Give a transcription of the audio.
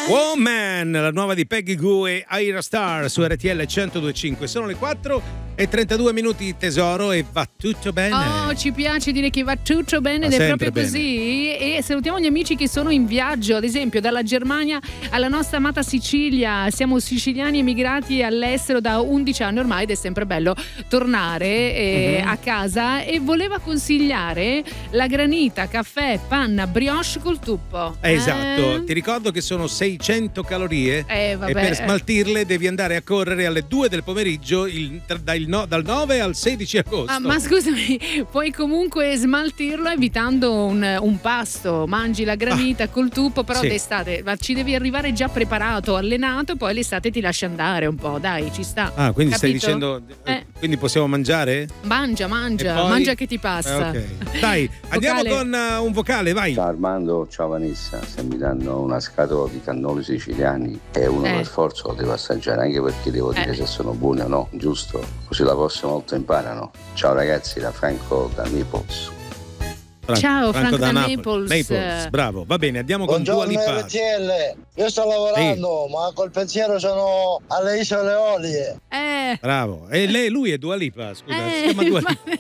Woman, la nuova di Peggy Gou e Ira Star su RTL 102.5. Sono le 4:32 tesoro, e va tutto bene. Oh, ci piace dire che va tutto bene ed è proprio bene. così. E salutiamo gli amici che sono in viaggio, ad esempio dalla Germania alla nostra amata Sicilia. Siamo siciliani emigrati all'estero da 11 anni ormai ed è sempre bello tornare a casa, e voleva consigliare la granita, caffè, panna, brioche col tuppo. Esatto, ti ricordo che sono 600 calorie Vabbè. e per smaltirle devi andare a correre alle 2 del pomeriggio dal 9 al 16 agosto. Ma scusami, puoi comunque smaltirlo evitando un pasto. Mangi la granita col tuppo, però sì. d'estate ci devi arrivare già preparato, allenato, poi l'estate ti lasci andare un po', dai, ci sta. Quindi capito? stai dicendo quindi possiamo mangiare? Mangia, poi? mangia che ti passa. Ok. Dai, andiamo con un vocale, vai. Ciao Armando, ciao Vanessa, se mi danno una scatola di cannoli siciliani e uno per forza lo devo assaggiare, anche perché devo dire se sono buoni o no, giusto? Così la prossima volta imparano. Ciao ragazzi, da Franco da Naples. Ciao Franco da Naples, bravo. Va bene, andiamo con Dua Lipa. Buongiorno RTL, io sto lavorando, ma col pensiero sono alle Isole Eolie. Bravo. E lui è Dua Lipa, scusa, si chiama Dua Lipa.